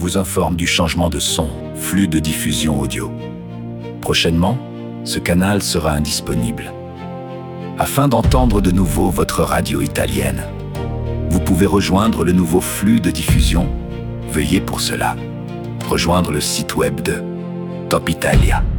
vous informe du changement de son, flux de diffusion audio. Prochainement, ce canal sera indisponible. Afin d'entendre de nouveau votre radio italienne, vous pouvez rejoindre le nouveau flux de diffusion. Veuillez pour cela rejoindre le site web de Top Italia.